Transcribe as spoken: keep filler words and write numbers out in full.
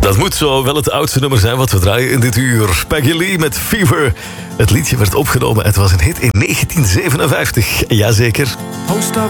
Dat moet zo wel het oudste nummer zijn wat we draaien in dit uur. Peggy Lee met Fever. Het liedje werd opgenomen. Het was een hit in negentien zevenenvijftig. Jazeker.